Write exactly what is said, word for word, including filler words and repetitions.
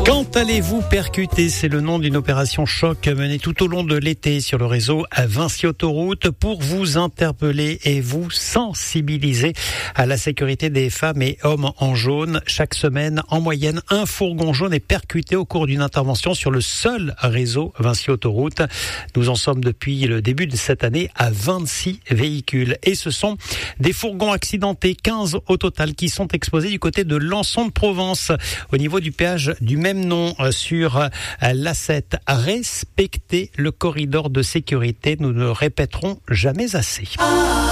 Quand allez-vous percuter? C'est le nom d'une opération choc menée tout au long de l'été sur le réseau Vinci Autoroute pour vous interpeller et vous sensibiliser à la sécurité des femmes et hommes en jaune. Chaque semaine, en moyenne, un fourgon jaune est percuté au cours d'une intervention sur le seul réseau Vinci Autoroute. Nous en sommes depuis le début de cette année à vingt-six véhicules. Et ce sont des fourgons accidentés, quinze au total, qui sont exposés du côté de Lançon de Provence, au niveau du péage du même nom sur l'A sept. Respectez le corridor de sécurité, nous ne le répéterons jamais assez.